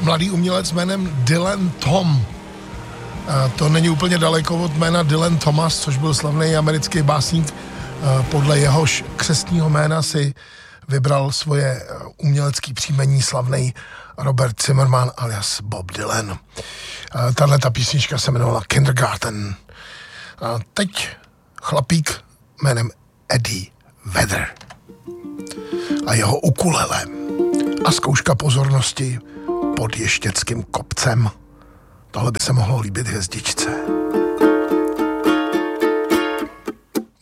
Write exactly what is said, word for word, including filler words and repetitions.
mladý umělec jménem Dylan Tom. To není úplně daleko od jména Dylan Thomas, což byl slavný americký básník. Podle jehož křestního jména si vybral svoje umělecké příjmení slavný Robert Zimmerman alias Bob Dylan. Tahle ta písnička se jmenovala Kindergarten. A teď chlapík jménem Eddie Vedder a jeho ukulele a zkouška pozornosti pod Ještědským kopcem. Tohle by se mohlo líbit hvězdičce.